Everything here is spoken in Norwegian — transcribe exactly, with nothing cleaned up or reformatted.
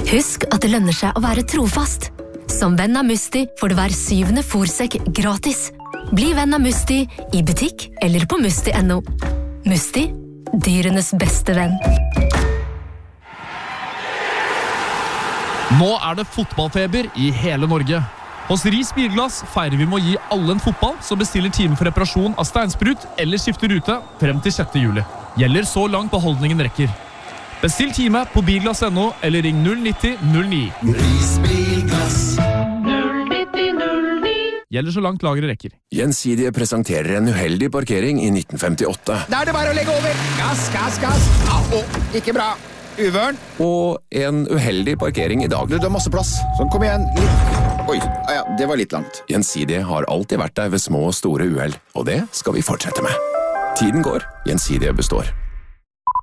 Husk at det lønner seg å være trofast. Som venn av Musti får du hver syvende fôrsekk gratis. Bli venn av Musti i butikk eller på musti punktum no. Musti, dyrenes beste venn. Nå er det fotballfeber i hele Norge. Hos Ris Bilglass feirer vi med å gi alle en fotball som bestiller time for reparasjon av steinsprut eller skifter rute frem til sjette juli. Gjelder så langt beholdningen rekker. Bestill time på bilglass punktum no eller ring null ni null null ni. Ris Bilglass null ni null ni. Gjelder så langt lageret rekker. Gjensidige presenterer en uheldig parkering i nitten femtiåtte. Da er det bare å legge over. Gass, gass, gass. Au, ikke bra. Uvørn. Og en uheldig parkering i dag. Du, du har masse plass. Sånn, kom igjen. Litt. Oi, ja, det var litt langt. Gjensidige har alltid vært der ved små og store uheld, og det skal vi fortsette med. Tiden går, Gjensidige består.